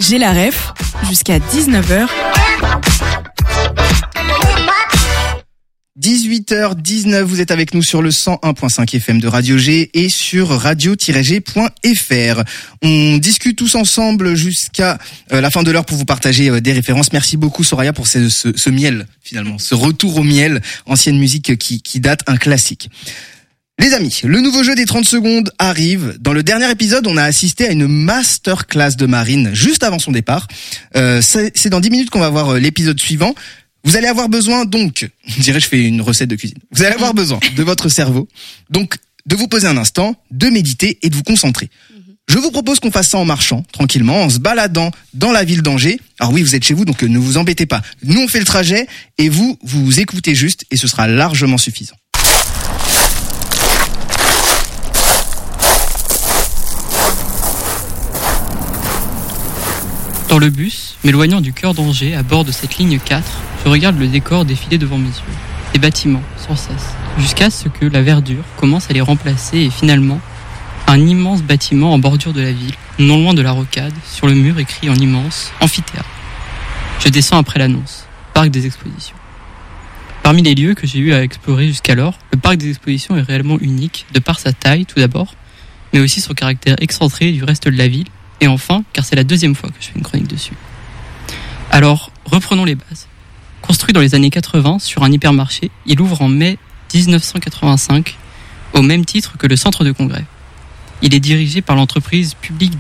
J'ai la ref jusqu'à 19h. 18h19, vous êtes avec nous sur le 101.5 FM de Radio G et sur radio-g.fr. On discute tous ensemble jusqu'à la fin de l'heure pour vous partager des références. Merci beaucoup Soraya pour ce miel finalement, ce retour au miel, ancienne musique qui date, un classique. Les amis, le nouveau jeu des 30 secondes arrive. Dans le dernier épisode, on a assisté à une masterclass de Marine juste avant son départ. C'est dans 10 minutes qu'on va voir l'épisode suivant. Vous allez avoir besoin donc, je fais une recette de cuisine. Vous allez avoir besoin de votre cerveau, donc de vous poser un instant, de méditer et de vous concentrer. Je vous propose qu'on fasse ça en marchant, tranquillement, en se baladant dans la ville d'Angers. Alors oui, vous êtes chez vous, donc ne vous embêtez pas. Nous, on fait le trajet et vous écoutez juste et ce sera largement suffisant. Dans le bus, m'éloignant du cœur d'Angers, à bord de cette ligne 4, je regarde le décor défiler devant mes yeux. Des bâtiments, sans cesse, jusqu'à ce que la verdure commence à les remplacer et finalement, un immense bâtiment en bordure de la ville, non loin de la rocade, sur le mur écrit en immense « Amphithéâtre ». Je descends après l'annonce, parc des expositions. Parmi les lieux que j'ai eu à explorer jusqu'alors, le parc des expositions est réellement unique, de par sa taille tout d'abord, mais aussi son caractère excentré du reste de la ville, et enfin, car c'est la deuxième fois que je fais une chronique dessus. Alors, reprenons les bases. Construit dans les années 80 sur un hypermarché, il ouvre en mai 1985, au même titre que le centre de congrès. Il est dirigé par l'entreprise publique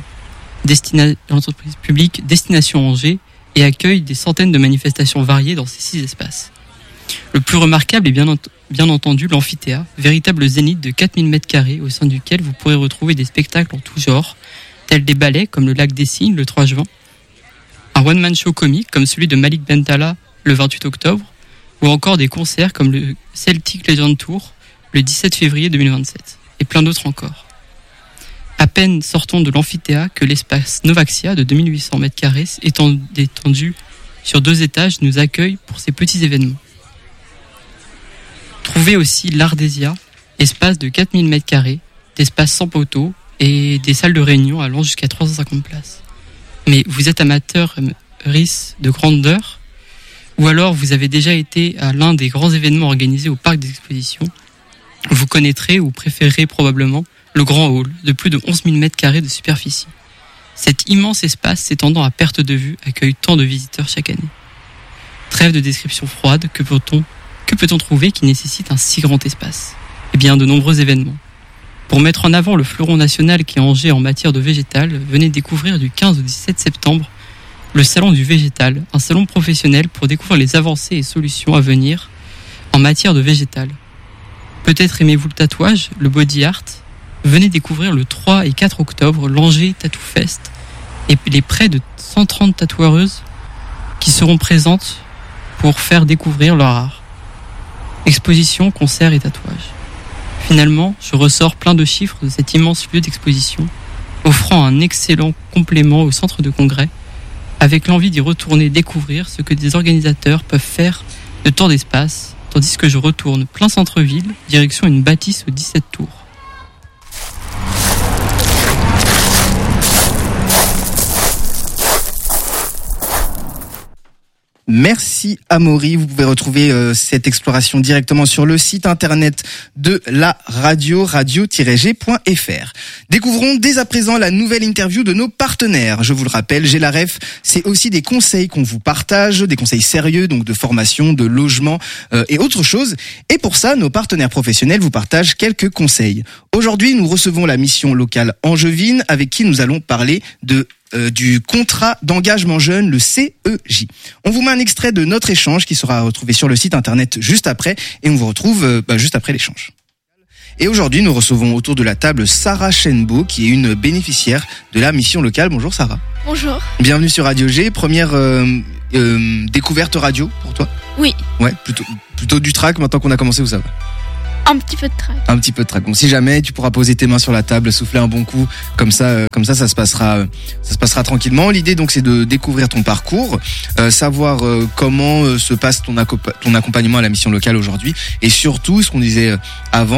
Destination Angers et accueille des centaines de manifestations variées dans ces 6 espaces. Le plus remarquable est bien entendu l'amphithéâtre, véritable zénith de 4000 m² au sein duquel vous pourrez retrouver des spectacles en tout genre, tels des ballets comme le Lac des Cygnes le 3 juin, un one-man show comique comme celui de Malik Bentala le 28 octobre, ou encore des concerts comme le Celtic Legend Tour le 17 février 2027, et plein d'autres encore. À peine sortons de l'amphithéâtre que l'espace Novaxia de 2800 m² étendu sur 2 étages nous accueille pour ces petits événements. Trouvez aussi l'Ardésia, espace de 4000 m², d'espace sans poteaux, et des salles de réunion allant jusqu'à 350 places. Mais vous êtes amateur de grandeur, ou alors vous avez déjà été à l'un des grands événements organisés au parc des expositions, vous connaîtrez ou préférerez probablement le grand hall de plus de 11 000 m² de superficie. Cet immense espace s'étendant à perte de vue accueille tant de visiteurs chaque année. Trêve de description froide, que peut-on trouver qui nécessite un si grand espace ? Eh bien, de nombreux événements. Pour mettre en avant le fleuron national qui est Angers en matière de végétal, venez découvrir du 15 au 17 septembre le Salon du Végétal, un salon professionnel pour découvrir les avancées et solutions à venir en matière de végétal. Peut-être aimez-vous le tatouage, le body art. Venez découvrir le 3 et 4 octobre l'Angers Tattoo Fest et les près de 130 tatoueuses qui seront présentes pour faire découvrir leur art. Exposition, concerts et tatouages. Finalement, je ressors plein de chiffres de cet immense lieu d'exposition, offrant un excellent complément au centre de congrès, avec l'envie d'y retourner découvrir ce que des organisateurs peuvent faire de tant d'espace, tandis que je retourne plein centre-ville, direction une bâtisse aux 17 tours. Merci Amaury, vous pouvez retrouver cette exploration directement sur le site internet de la radio, radio-g.fr. Découvrons dès à présent la nouvelle interview de nos partenaires. Je vous le rappelle, J'ai la ref, c'est aussi des conseils qu'on vous partage, des conseils sérieux, donc de formation, de logement et autre chose. Et pour ça, nos partenaires professionnels vous partagent quelques conseils. Aujourd'hui, nous recevons la mission locale angevine avec qui nous allons parler du contrat d'engagement jeune, le CEJ. On vous met un extrait de notre échange qui sera retrouvé sur le site internet juste après et on vous retrouve juste après l'échange. Et aujourd'hui, nous recevons autour de la table Sarah Chenbeau qui est une bénéficiaire de la mission locale. Bonjour Sarah. Bonjour. Bienvenue sur Radio G. Première découverte radio pour toi ? Oui. Ouais, plutôt du track maintenant qu'on a commencé, où ça va ? Un petit peu de trac. Un petit peu de trac. Bon, si jamais tu pourras poser tes mains sur la table, souffler un bon coup, comme ça se passera tranquillement. L'idée donc c'est de découvrir ton parcours, savoir comment se passe ton accompagnement à la mission locale aujourd'hui, et surtout ce qu'on disait avant,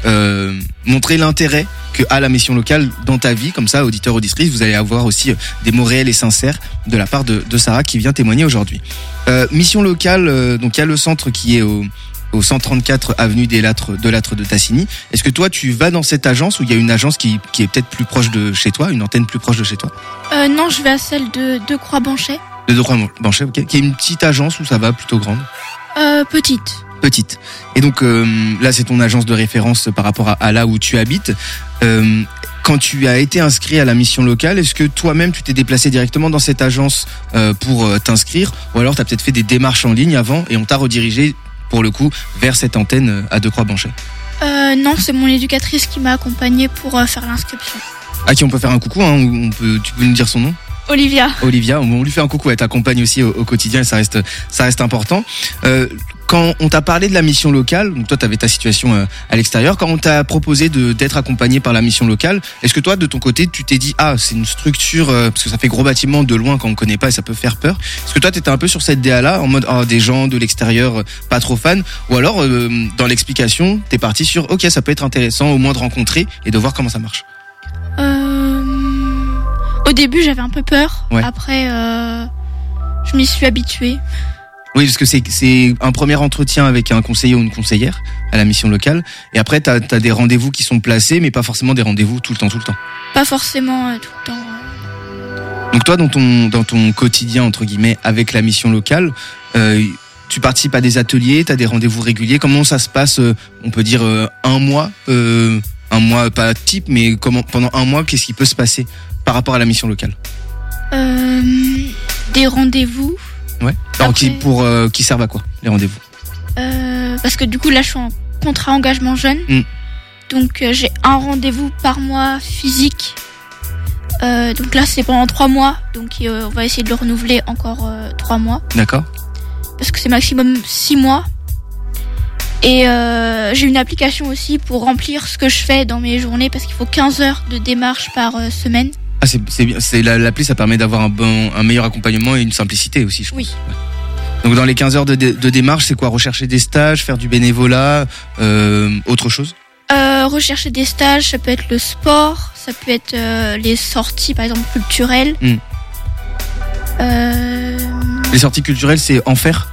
montrer l'intérêt que a la mission locale dans ta vie. Comme ça, auditeurs, auditrices, vous allez avoir aussi des mots réels et sincères de la part de Sarah qui vient témoigner aujourd'hui. Mission locale, donc il y a le centre qui est au 134 avenue de Lattres de Tassigny. Est-ce que toi, tu vas dans cette agence ou il y a une agence qui est peut-être plus proche de chez toi, une antenne plus proche de chez toi? Non, je vais à celle de Croix-Banchet. De Croix-Banchet, ok. Qui est une petite agence ou ça va plutôt grande? Petite. Et donc là, c'est ton agence de référence par rapport à là où tu habites. Quand tu as été inscrit à la mission locale, est-ce que toi-même tu t'es déplacé directement dans cette agence pour t'inscrire, ou alors tu as peut-être fait des démarches en ligne avant et on t'a redirigé pour le coup vers cette antenne à Croix-Banchet? Non, c'est mon éducatrice qui m'a accompagnée pour faire l'inscription. À qui on peut faire un coucou, hein, tu peux nous dire son nom? Olivia, on lui fait un coucou, elle t'accompagne aussi au quotidien et ça reste important. Quand on t'a parlé de la mission locale, donc toi tu avais ta situation à l'extérieur, quand on t'a proposé d'être accompagné par la mission locale, est-ce que toi de ton côté tu t'es dit c'est une structure, parce que ça fait gros bâtiment de loin quand on connaît pas et ça peut faire peur, est-ce que toi t'étais un peu sur cette DA là en mode des gens de l'extérieur pas trop fans, ou alors dans l'explication t'es parti sur ok ça peut être intéressant au moins de rencontrer et de voir comment ça marche? Au début j'avais un peu peur, ouais. Après je m'y suis habituée. Oui, parce que c'est un premier entretien avec un conseiller ou une conseillère à la mission locale. Et après, t'as des rendez-vous qui sont placés, mais pas forcément des rendez-vous tout le temps. Pas forcément tout le temps. Donc toi, dans ton quotidien, entre guillemets, avec la mission locale, tu participes à des ateliers, t'as des rendez-vous réguliers. Comment ça se passe, on peut dire un mois pas type, mais pendant un mois, qu'est-ce qui peut se passer par rapport à la mission locale? Des rendez-vous. Ouais. Alors qui servent à quoi, les rendez-vous? Parce que du coup là je suis en contrat engagement jeune. Donc j'ai un rendez-vous par mois physique. Donc là c'est pendant 3 mois. Donc on va essayer de le renouveler encore 3 mois. D'accord. Parce que c'est maximum 6 mois. Et j'ai une application aussi pour remplir ce que je fais dans mes journées, parce qu'il faut 15 heures de démarche par semaine. Ah c'est bien, l'appli ça permet d'avoir un meilleur accompagnement et une simplicité aussi, je pense. Oui. Ouais. Donc dans les 15 heures de démarche, c'est quoi? Rechercher des stages, faire du bénévolat, autre chose? Rechercher des stages, ça peut être le sport, ça peut être les sorties par exemple culturelles. Les sorties culturelles, c'est en faire?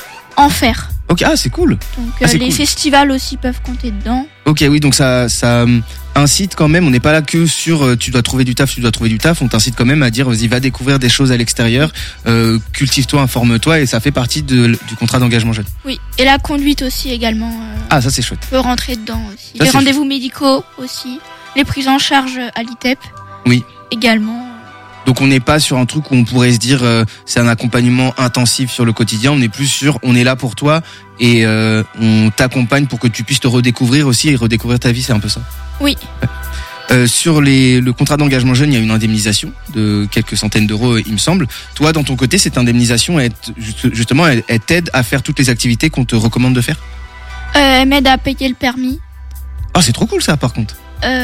Ok, c'est cool. Donc les festivals aussi peuvent compter dedans. Ok, oui, donc ça incite quand même, on n'est pas là que sur tu dois trouver du taf, on t'incite quand même à dire vas-y, va découvrir des choses à l'extérieur, cultive-toi, informe-toi, et ça fait partie du contrat d'engagement jeune. Oui, et la conduite aussi également. Ça c'est chouette. Peut rentrer dedans aussi. Ça, les rendez-vous médicaux aussi, les prises en charge à l'ITEP. Oui. Également. Donc on n'est pas sur un truc où on pourrait se dire c'est un accompagnement intensif sur le quotidien, on est plus sur on est là pour toi et on t'accompagne pour que tu puisses te redécouvrir aussi et redécouvrir ta vie, c'est un peu ça. Oui. Sur le contrat d'engagement jeune, il y a une indemnisation de quelques centaines d'euros, il me semble. Toi, dans ton côté, cette indemnisation, elle t'aide à faire toutes les activités qu'on te recommande de faire? Elle m'aide à payer le permis. Ah, c'est trop cool ça, par contre.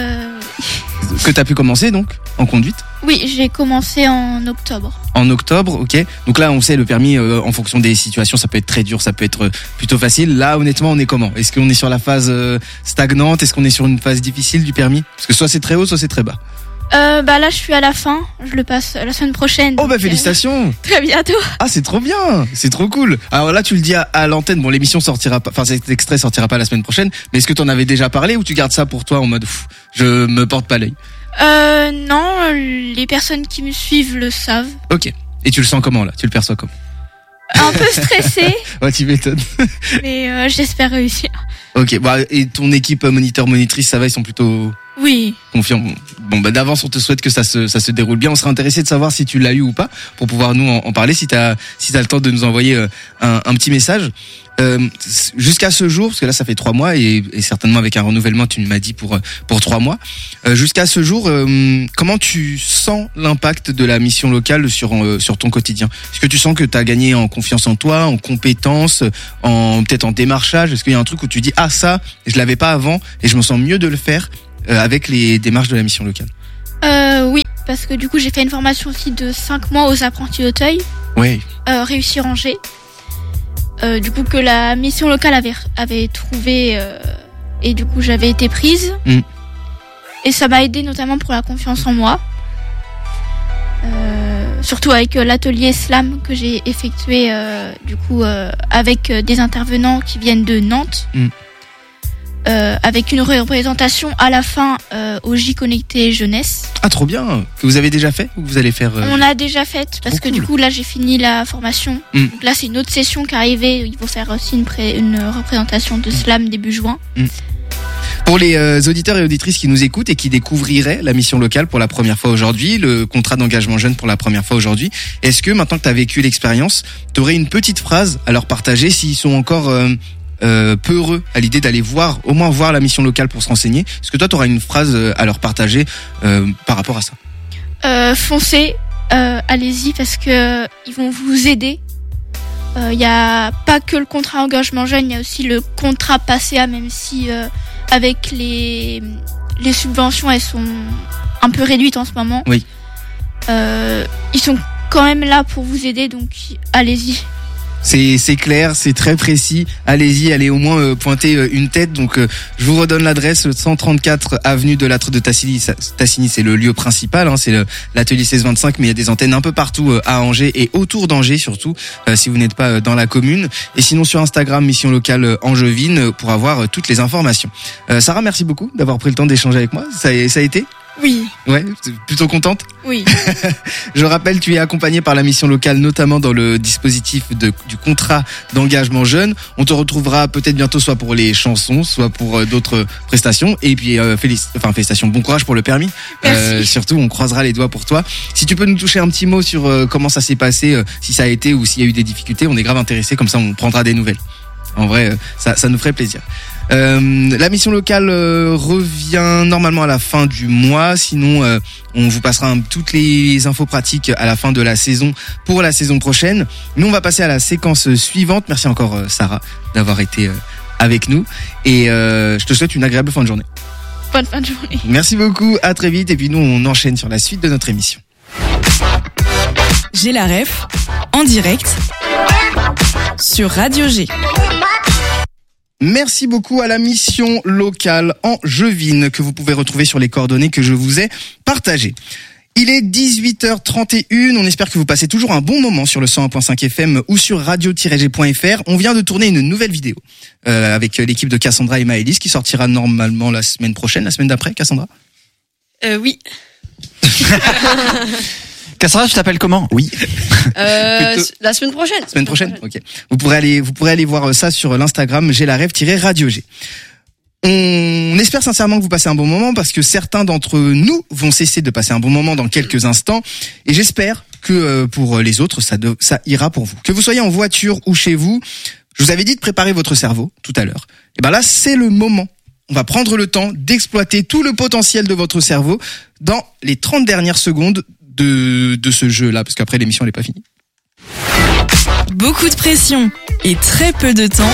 Que t'as pu commencer donc en conduite? Oui, j'ai commencé en octobre. En octobre, ok. Donc là, on sait le permis en fonction des situations, ça peut être très dur, ça peut être plutôt facile. Là, honnêtement, on est comment? Est-ce qu'on est sur la phase stagnante? Est-ce qu'on est sur une phase difficile du permis? Parce que soit c'est très haut, soit c'est très bas. Là, je suis à la fin. Je le passe la semaine prochaine. Oh, félicitations. Très bientôt. Ah, c'est trop bien. C'est trop cool. Alors là, tu le dis à l'antenne. Bon, l'émission sortira pas, enfin, cet extrait sortira pas la semaine prochaine. Mais est-ce que t'en avais déjà parlé ou tu gardes ça pour toi en mode, je me porte pas l'œil? Non, les personnes qui me suivent le savent. Ok. Et tu le sens comment là? Tu le perçois comment? Un peu stressé. Ouais, tu m'étonnes. Mais j'espère réussir. Ok. Et ton équipe moniteur-monitrice, ça va, ils sont plutôt... Oui. Confiant. Bon, d'avance, on te souhaite que ça se déroule bien. On serait intéressé de savoir si tu l'as eu ou pas, pour pouvoir nous en parler, si t'as le temps de nous envoyer un petit message. Jusqu'à ce jour, parce que là ça fait 3 mois et certainement avec un renouvellement, tu m'as dit pour 3 mois. Jusqu'à ce jour, comment tu sens l'impact de la mission locale sur ton quotidien? Est-ce que tu sens que tu as gagné en confiance en toi, en compétences, peut-être en démarchage? Est-ce qu'il y a un truc où tu dis ça, je l'avais pas avant et je me sens mieux de le faire avec les démarches de la mission locale? Oui, parce que du coup j'ai fait une formation aussi de 5 mois aux apprentis d'Auteuil. Oui. Réussir Angers. Du coup que la mission locale avait trouvé et du coup j'avais été prise. Et ça m'a aidé notamment pour la confiance en moi. Surtout avec l'atelier slam que j'ai effectué avec des intervenants qui viennent de Nantes. Avec une représentation à la fin au J Connecté Jeunesse. Ah, trop bien. Que vous avez déjà fait ou vous allez faire On l'a déjà fait parce que du coup là j'ai fini la formation. Donc là c'est une autre session qui est arrivée. Il faut faire aussi une représentation de slam début juin. Pour les auditeurs et auditrices qui nous écoutent et qui découvriraient la mission locale pour la première fois aujourd'hui, le contrat d'engagement jeune pour la première fois aujourd'hui, est-ce que maintenant que tu as vécu l'expérience, tu aurais une petite phrase à leur partager s'ils sont encore peu heureux à l'idée d'aller au moins voir la mission locale pour se renseigner? Est-ce que toi tu auras une phrase à leur partager par rapport à ça? Foncez, allez-y parce que ils vont vous aider. Il y a pas que le contrat engagement jeune, il y a aussi le contrat PACEA, même si avec les subventions elles sont un peu réduites en ce moment. Oui. Ils sont quand même là pour vous aider, donc allez-y. C'est clair, c'est très précis. Allez-y, allez au moins pointer une tête. Donc, je vous redonne l'adresse, 134 avenue de Lattre de Tassigny. Tassigny, c'est le lieu principal, hein, c'est l'atelier 1625, mais il y a des antennes un peu partout à Angers et autour d'Angers surtout, si vous n'êtes pas dans la commune. Et sinon sur Instagram, mission locale angevine, pour avoir toutes les informations. Sarah, merci beaucoup d'avoir pris le temps d'échanger avec moi. Ça a été? Oui. Ouais, plutôt contente? Oui. Je rappelle, tu es accompagné par la mission locale, notamment dans le dispositif du contrat d'engagement jeune. On te retrouvera peut-être bientôt, soit pour les chansons, soit pour d'autres prestations. Et puis, félicitations, bon courage pour le permis. Surtout, on croisera les doigts pour toi. Si tu peux nous toucher un petit mot sur comment ça s'est passé, si ça a été ou s'il y a eu des difficultés, on est grave intéressés, comme ça on prendra des nouvelles. En vrai, ça nous ferait plaisir. La mission locale revient normalement à la fin du mois. Sinon, on vous passera toutes les infos pratiques à la fin de la saison pour la saison prochaine. Nous, on va passer à la séquence suivante. Merci encore, Sarah, d'avoir été avec nous. Et je te souhaite une agréable fin de journée. Bonne fin de journée. Merci beaucoup, à très vite. Et puis nous, on enchaîne sur la suite de notre émission. J'ai la ref en direct sur Radio G. Merci beaucoup à la mission locale angevine que vous pouvez retrouver sur les coordonnées que je vous ai partagées. Il est 18h31, on espère que vous passez toujours un bon moment sur le 101.5 FM ou sur radio-g.fr. On vient de tourner une nouvelle vidéo avec l'équipe de Cassandra et Maëlys qui sortira normalement la semaine prochaine, la semaine d'après, Cassandra? Oui. Cassandra, tu t'appelles comment? Oui. La semaine prochaine. Semaine prochaine, ok. Vous pourrez aller voir ça sur l'Instagram J'ai la rêve-radio G. On espère sincèrement que vous passez un bon moment parce que certains d'entre nous vont cesser de passer un bon moment dans quelques instants et j'espère que pour les autres ça ira pour vous. Que vous soyez en voiture ou chez vous, je vous avais dit de préparer votre cerveau tout à l'heure. Et ben là, c'est le moment. On va prendre le temps d'exploiter tout le potentiel de votre cerveau dans les 30 dernières secondes de ce jeu-là, parce qu'après l'émission elle est pas finie. Beaucoup de pression et très peu de temps.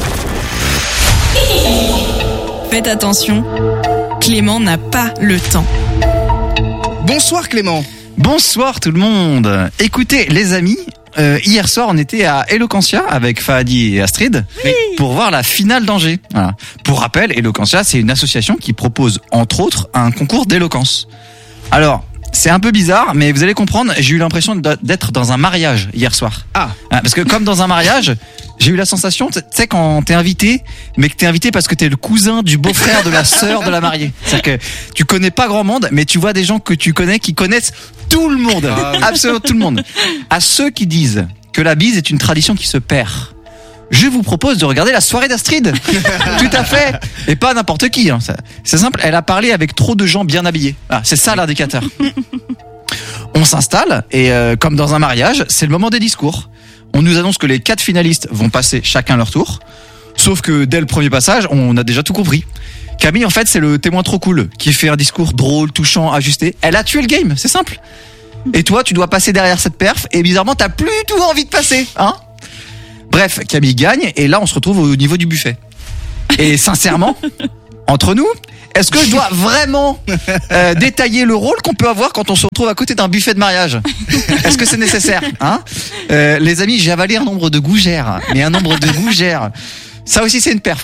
Faites attention, Clément n'a pas le temps. Bonsoir Clément. Bonsoir tout le monde. Écoutez les amis, hier soir on était à Eloquentia avec Fahadi et Astrid pour voir la finale d'Angers. Voilà. Pour rappel, Eloquentia c'est une association qui propose entre autres un concours d'éloquence. Alors c'est un peu bizarre, mais vous allez comprendre, j'ai eu l'impression d'être dans un mariage hier soir. Parce que comme dans un mariage, j'ai eu la sensation, tu sais, quand t'es invité, mais que t'es invité parce que t'es le cousin du beau-frère de la sœur de la mariée. C'est-à-dire que tu connais pas grand monde, mais tu vois des gens que tu connais qui connaissent tout le monde. Absolument tout le monde. À ceux qui disent que la bise est une tradition qui se perd, je vous propose de regarder la soirée d'Astrid. Tout à fait. Et pas n'importe qui. Hein. C'est simple, elle a parlé avec trop de gens bien habillés. C'est ça l'indicateur. On s'installe et comme dans un mariage, c'est le moment des discours. On nous annonce que les 4 finalistes vont passer chacun leur tour. Sauf que dès le premier passage, on a déjà tout compris. Camille, en fait, c'est le témoin trop cool qui fait un discours drôle, touchant, ajusté. Elle a tué le game, c'est simple. Et toi, tu dois passer derrière cette perf et bizarrement, t'as plus du tout envie de passer, hein? Bref, Camille gagne et là on se retrouve au niveau du buffet. Et sincèrement, entre nous, est-ce que je dois vraiment détailler le rôle qu'on peut avoir quand on se retrouve à côté d'un buffet de mariage? Est-ce que c'est nécessaire, hein? Les amis, j'ai avalé un nombre de gougères, mais un nombre de gougères. Ça aussi c'est une perf, hein.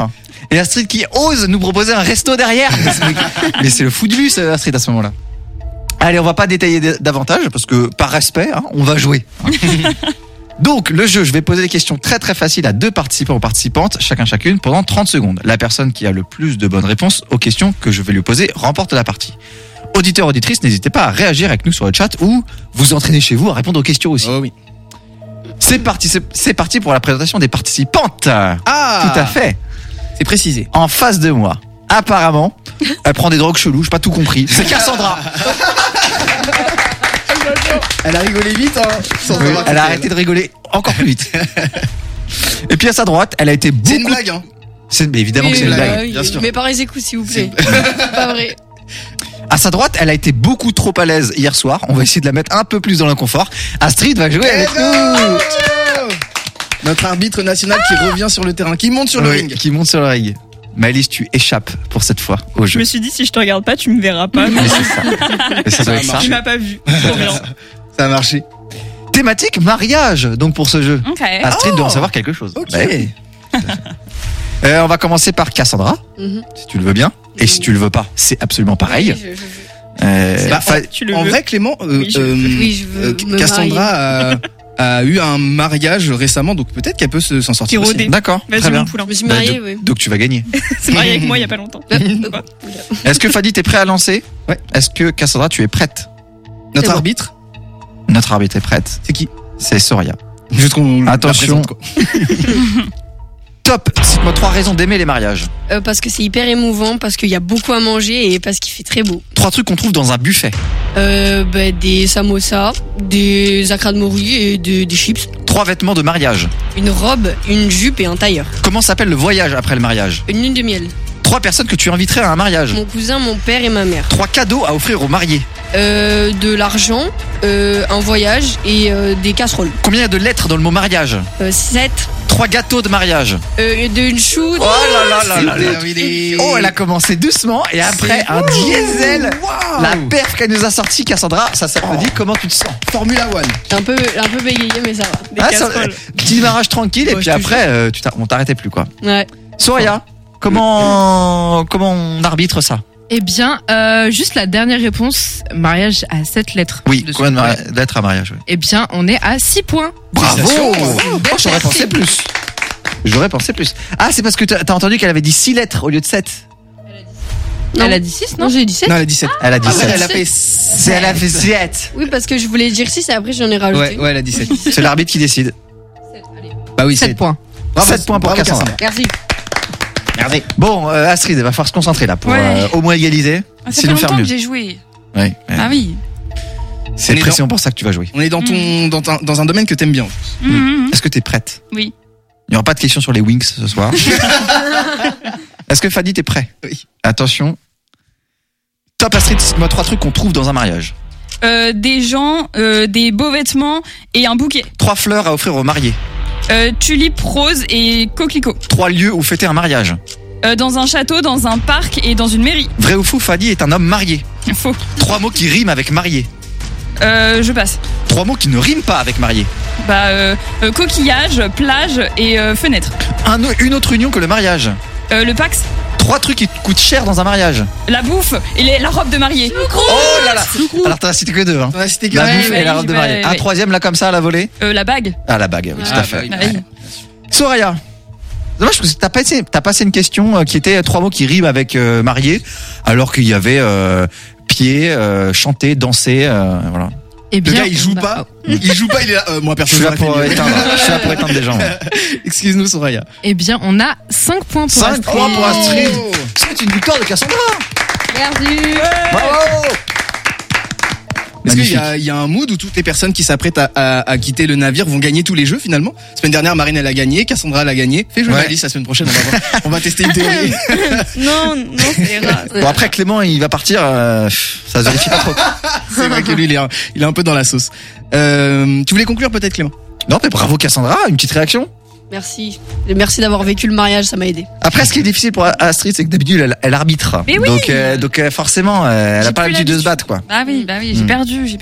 Et Astrid qui ose nous proposer un resto derrière. Mais c'est le fou de lui, Astrid, à ce moment-là. Allez, on va pas détailler davantage parce que par respect, on va jouer. Donc, le jeu, je vais poser des questions très très faciles à 2 participants ou participantes, chacune, pendant 30 secondes. La personne qui a le plus de bonnes réponses aux questions que je vais lui poser remporte la partie. Auditeurs, auditrices, n'hésitez pas à réagir avec nous sur le chat ou vous entraînez chez vous à répondre aux questions aussi. Oh oui. C'est parti pour la présentation des participantes. Ah, tout à fait. C'est précisé. En face de moi, apparemment, elle prend des drogues cheloues, j'ai pas tout compris. C'est Cassandra. Elle a rigolé vite, hein. Oui, elle a arrêté de rigoler encore plus vite. Et puis à sa droite, elle a été beaucoup... C'est une blague, hein. Mais évidemment que c'est une blague. bien sûr. Mais par les écoutes, s'il vous plaît. Pas vrai. À sa droite, elle a été beaucoup trop à l'aise hier soir. On va essayer de la mettre un peu plus dans l'inconfort. Astrid va jouer avec nous. Notre arbitre national qui revient sur le terrain, qui monte sur le ring. Qui monte sur le ring. Maëlys, tu échappes pour cette fois au Je jeu. me suis dit, si je te regarde pas, tu me verras pas. Mais c'est ça. Et ça doit être ça. Tu m'as pas vu. Trop bien. Ça a marché. Thématique mariage, donc pour ce jeu. Ok. Astrid doit en savoir quelque chose. Ok. Bah oui. On va commencer par Cassandra, si tu le veux bien. Et si tu le veux pas, c'est absolument pareil. Oui, je veux. Bah, Tu le en veux vrai, Clément, Oui, je veux me Cassandra a eu un mariage récemment, donc peut-être qu'elle peut s'en sortir. Qui aussi. rodait. D'accord, Vas-y, très bien. mon poulain. Je me suis mariée, oui. Donc tu vas gagner. C'est marié avec moi il y a pas longtemps. Est-ce que Fadi, t'es prêt à lancer? Ouais. Est-ce que Cassandra, tu es prête? Notre C'est bon. arbitre, Notre arbitre est prête. c'est qui? C'est Soria. Juste qu'on la Attention. présente, quoi. Top. Cite-moi 3 raisons d'aimer les mariages. Parce que c'est hyper émouvant, parce qu'il y a beaucoup à manger et parce qu'il fait très beau. 3 trucs qu'on trouve dans un buffet. Des samosas, des acras de morue et des chips. 3 vêtements de mariage. Une robe, une jupe et un tailleur. Comment s'appelle le voyage après le mariage? Une lune de miel. 3 personnes que tu inviterais à un mariage. Mon cousin, mon père et ma mère. 3 cadeaux à offrir aux mariés. De l'argent, un voyage et des casseroles. Combien il y a de lettres dans le mot mariage? 7. 3 gâteaux de mariage. D'une chou. Oh là là là là C'est là. terminé. Oh, elle a commencé doucement et après un diesel. Wow. La perf qu'elle nous a sorti, Cassandra, ça s'applaudit. Comment tu te sens? Formula One. Un peu bégayé, mais ça va. Des Ça, casseroles. petit démarrage tranquille et Ouais, puis je te après, on t'arrêtait plus quoi. Ouais. Soria, comment on arbitre ça? Eh bien, juste la dernière réponse, mariage à 7 lettres. Oui, Dessus. combien de lettres à mariage? Oui. Eh bien, on est à 6 points. Bravo! Félicitations. Oh, j'aurais pensé plus. J'aurais pensé plus. Ah, c'est parce que t'as entendu qu'elle avait dit 6 lettres au lieu de 7. Non. Elle a dit 6, Non, non j'ai dit 7. Non, elle a 17. Elle a dit Après, 7. elle a fait. Elle a fait 7. Oui, parce que je voulais dire 6 et après j'en ai rajouté. Ouais, elle a 17. C'est l'arbitre qui décide. Bah oui, 7 points. Bravo, 7 points pour bravo, Cassandra. Merci. Merci. Bon, Astrid, il va falloir se concentrer là pour Ouais. au moins égaliser. Ah, ça fait Sinon faire longtemps mieux. que j'ai joué. Ouais. Ah oui. C'est On est précisément pour ça que tu vas jouer. On est dans dans un domaine que t'aimes bien. Est-ce que t'es prête? Oui. Il n'y aura pas de questions sur les Wings ce soir. Est-ce que Fadi, t'es prêt? Oui. Attention. Top Astrid, cite-moi 3 trucs qu'on trouve dans un mariage. Des gens, des beaux vêtements et un bouquet. 3 fleurs à offrir aux mariés. Tulipes, roses et coquelicots. 3 lieux où fêter un mariage. Dans un château, dans un parc et dans une mairie. Vrai ou faux, Fadi est un homme marié. Faux. 3 mots qui riment avec marié. Je passe. 3 mots qui ne riment pas avec marié. Coquillage, plage et fenêtre. Une autre union que le mariage. Le Pax, 3 trucs qui coûtent cher dans un mariage. la bouffe et la robe de mariée. Oh là là. Alors t'en as cité que 2 hein. Ouais, c'était La grave. bouffe et la robe de mariée. Un troisième là comme ça à la volée. La bague. Ah la bague, oui, tout à fait. oui. Ah oui. Soraya. Dommage parce que t'as passé une question qui était 3 mots qui riment avec marié, alors qu'il y avait pied, chanter, danser, voilà. Eh Le bien, gars, il joue pas. Il joue pas, il est là. Moi, Je perso, suis là j'aurais pour fait mieux. éteindre des gens. Ouais. Excuse-nous, Soraya. Eh bien, on a 5 points pour 5 Astrid. points pour Astrid. Oh. C'est une victoire de Cassandra. Merci. Bravo. Est-ce qu'il Magnifique. y a un mood où toutes les personnes qui s'apprêtent à quitter le navire vont gagner tous les jeux finalement? La semaine dernière, Marine elle a gagné, Cassandra elle a gagné. Fais jouer Ouais. Alice la semaine prochaine, on va voir. On va tester une théorie. Non, c'est rare. Bon après Clément il va partir, ça se vérifie pas trop. C'est vrai que lui il est un peu dans la sauce. Tu voulais conclure peut-être, Clément? Non mais bravo Cassandra, une petite réaction. Merci. Et merci d'avoir vécu le mariage, ça m'a aidé. Après ce qui est difficile pour Astrid c'est que d'habitude elle arbitre. Mais oui. Donc forcément elle a J'ai pas plus l'habitude de se battre quoi. Ah oui, j'ai perdu.